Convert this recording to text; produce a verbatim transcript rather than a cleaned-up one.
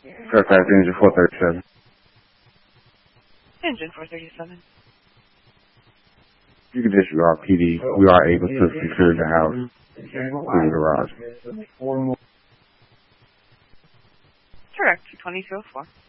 Fairfax Engine four thirty-seven. Engine four thirty-seven. You can disregard P D. We are able to secure the house through the garage. Correct, twenty-two oh four.